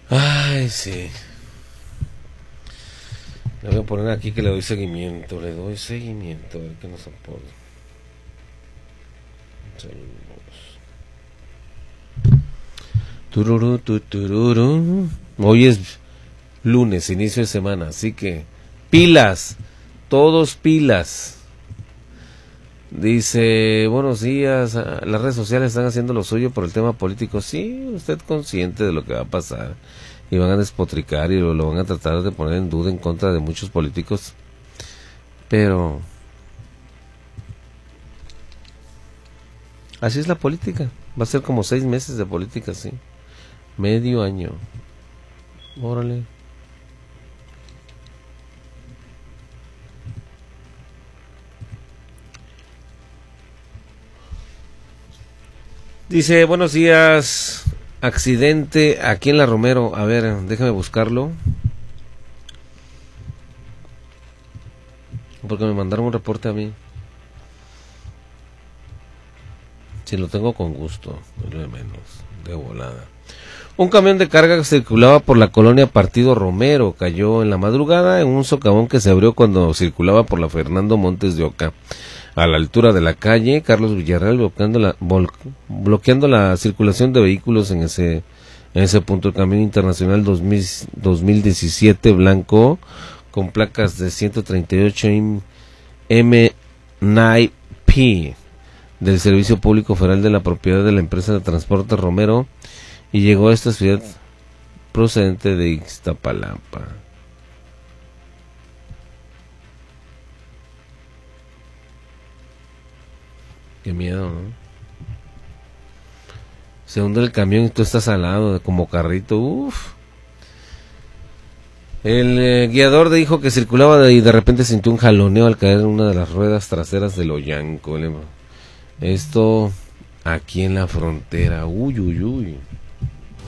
Ay, sí. Le voy a poner aquí que le doy seguimiento. A ver qué nos aporta. Tururú, tururú. Hoy es lunes, inicio de semana, así que pilas, todos pilas. Dice, buenos días, las redes sociales están haciendo lo suyo por el tema político. Sí, usted consciente de lo que va a pasar y van a despotricar y lo van a tratar de poner en duda en contra de muchos políticos, pero así es la política. Va a ser como 6 meses de política, sí, medio año. Órale. Dice, buenos días, accidente aquí en la Romero. A ver, déjame buscarlo, porque me mandaron un reporte a mí. Si lo tengo con gusto, es lo de menos, de volada. Un camión de carga que circulaba por la colonia Partido Romero cayó en la madrugada en un socavón que se abrió cuando circulaba por la Fernando Montes de Oca, a la altura de la calle Carlos Villarreal, bloqueando la circulación de vehículos en ese punto. El camión internacional 2017 blanco con placas de 138 M9P del Servicio Público Federal de la propiedad de la empresa de transporte Romero y llegó a esta ciudad procedente de Iztapalapa. Qué miedo, ¿no? Se hunde el camión y tú estás al lado, como carrito, uff. El guiador dijo que circulaba y de repente sintió un jaloneo al caer en una de las ruedas traseras del Oyanco. Esto aquí en la frontera, uy.